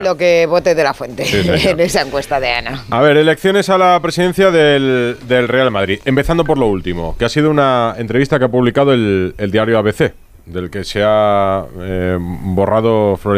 Lo que vote de la Fuente Sí, en esa encuesta de Ana. A ver, elecciones a la presidencia del Real Madrid. Empezando por lo último, que ha sido una entrevista que ha publicado el diario ABC, del que se ha borrado Florentino